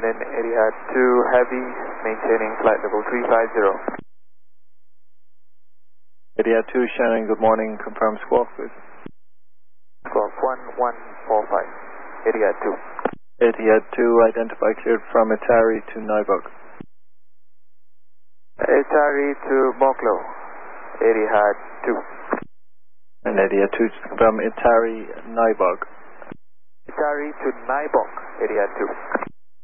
Shannon, Etihad 2 Heavy, maintaining flight level 350. Etihad 2 Shannon, good morning, confirm squawk please. Squawk 1145, Etihad 2. Etihad 2, identify cleared from Itari to Naibok. Itari to Moklo, Etihad 2. And Etihad 2 from Itari, Naibok. Itari to Naibok, Etihad 2.